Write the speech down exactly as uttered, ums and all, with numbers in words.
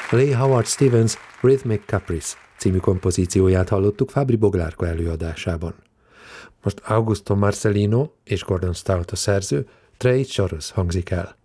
Lee Howard Stevens Rhythmic Caprice című kompozícióját hallottuk Fábri Boglárka előadásában. Most Augusto Marcelino és Gordon Stout a szerző, Trade Chorus hangzik el.